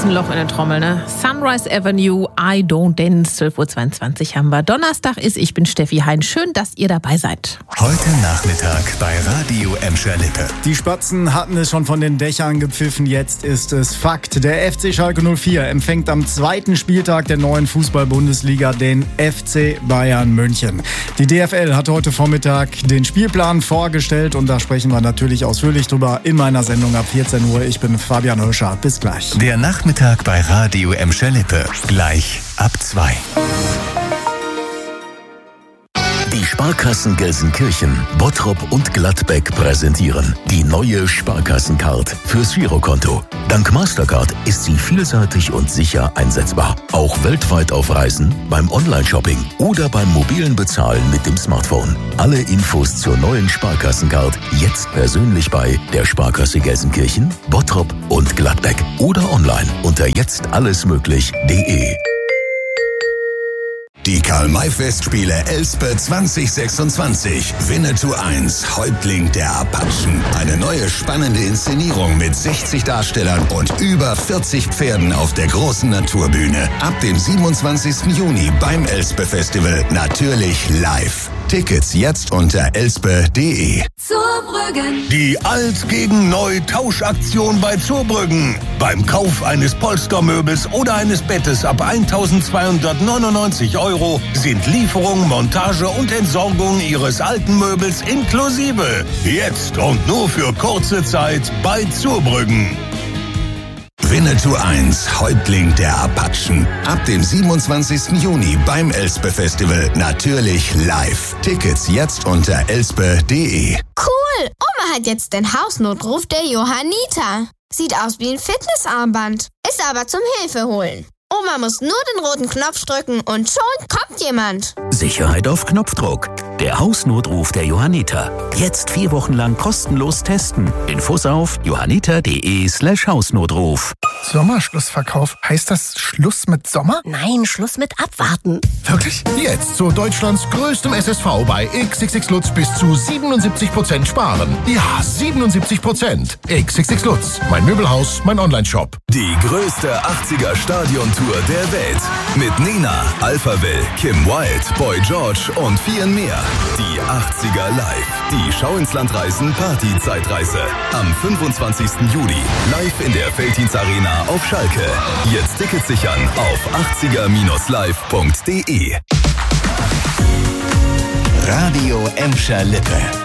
ein Loch in der Trommel, ne? Sunrise Avenue, I Don't Dance, 12.22 Uhr haben wir. Donnerstag ist, ich bin Steffi Hein. Schön, dass ihr dabei seid. Heute Nachmittag bei Radio Emscher-Lippe. Die Spatzen hatten es schon von den Dächern gepfiffen, jetzt ist es Fakt. Der FC Schalke 04 empfängt am zweiten Spieltag der neuen Fußball-Bundesliga den FC Bayern München. Die DFL hat heute Vormittag den Spielplan vorgestellt und da sprechen wir natürlich ausführlich drüber in meiner Sendung ab 14 Uhr. Ich bin Fabian Hirscher. Bis gleich. Der Nachmittag bei Radio Emscher-Lippe. Gleich ab 2. Die Sparkassen Gelsenkirchen, Bottrop und Gladbeck präsentieren die neue Sparkassencard fürs Girokonto. Dank Mastercard ist sie vielseitig und sicher einsetzbar. Auch weltweit auf Reisen, beim Online-Shopping oder beim mobilen Bezahlen mit dem Smartphone. Alle Infos zur neuen Sparkassencard jetzt persönlich bei der Sparkasse Gelsenkirchen, Bottrop und Gladbeck oder online unter jetztallesmöglich.de. Die Karl-May-Festspiele Elspe 2026. Winnetou 1, Häuptling der Apachen. Eine neue spannende Inszenierung mit 60 Darstellern und über 40 Pferden auf der großen Naturbühne. Ab dem 27. Juni beim Elspe-Festival. Natürlich live. Tickets jetzt unter elspe.de. Zurbrüggen. Die Alt gegen Neu Tauschaktion bei Zurbrüggen. Beim Kauf eines Polstermöbels oder eines Bettes ab 1.299 € sind Lieferung, Montage und Entsorgung Ihres alten Möbels inklusive. Jetzt und nur für kurze Zeit bei Zurbrüggen. Winnetou 1, Häuptling der Apachen. Ab dem 27. Juni beim Elspe-Festival. Natürlich live. Tickets jetzt unter elspe.de. Cool! Oma hat jetzt den Hausnotruf der Johanniter. Sieht aus wie ein Fitnessarmband. Ist aber zum Hilfeholen. Oma muss nur den roten Knopf drücken und schon kommt jemand. Sicherheit auf Knopfdruck. Der Hausnotruf der Johanniter. Jetzt 4 Wochen lang kostenlos testen. Infos auf johanniter.de/Hausnotruf. Sommerschlussverkauf. Heißt das Schluss mit Sommer? Nein, Schluss mit Abwarten. Wirklich? Jetzt zu Deutschlands größtem SSV bei XXX Lutz bis zu 77% sparen. Ja, 77%. XXX Lutz. Mein Möbelhaus, mein Onlineshop. Die größte 80er-Stadiontour der Welt. Mit Nena, Alphaville, Kim Wilde, Boy George und vielen mehr. Die 80er live. Die Schau ins Land Reisen Party-Zeitreise. Am 25. Juli. Live in der Veltins Arena auf Schalke. Jetzt Tickets sichern auf 80er-live.de. Radio Emscher-Lippe.